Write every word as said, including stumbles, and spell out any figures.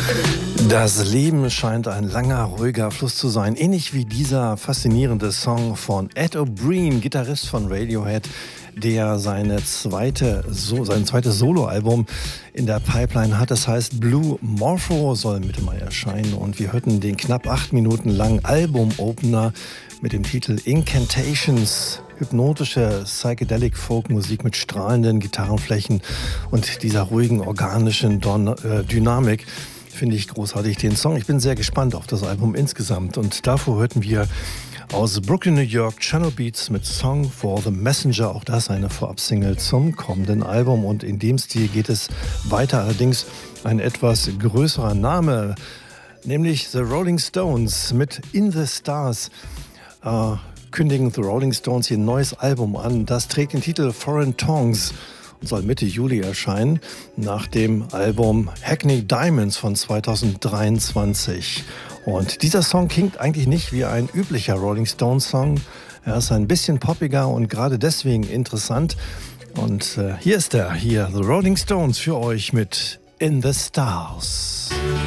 Das Leben scheint ein langer, ruhiger Fluss zu sein. Ähnlich wie dieser faszinierende Song von Ed O'Brien, Gitarrist von Radiohead, der seine zweite, so, sein zweites Soloalbum in der Pipeline hat. Das heißt Blue Morpho, soll Mitte Mai erscheinen. Und wir hörten den knapp acht Minuten langen Album-Opener mit dem Titel Incantations. Hypnotische Psychedelic-Folk-Musik mit strahlenden Gitarrenflächen und dieser ruhigen, organischen Don- äh, Dynamik. Finde ich großartig, den Song. Ich bin sehr gespannt auf das Album insgesamt. Und davor hörten wir aus Brooklyn, New York, Channel Beats mit Song for the Messenger. Auch das eine Vorab-Single zum kommenden Album. Und in dem Stil geht es weiter. Allerdings ein etwas größerer Name, nämlich The Rolling Stones mit In the Stars. Äh, kündigen The Rolling Stones ihr neues Album an. Das trägt den Titel Foreign Tongues und soll Mitte Juli erscheinen, nach dem Album Hackney Diamonds von zweitausenddreiundzwanzig. Und dieser Song klingt eigentlich nicht wie ein üblicher Rolling Stones Song. Er ist ein bisschen poppiger und gerade deswegen interessant. Und äh, hier ist er, hier The Rolling Stones für euch mit In the Stars.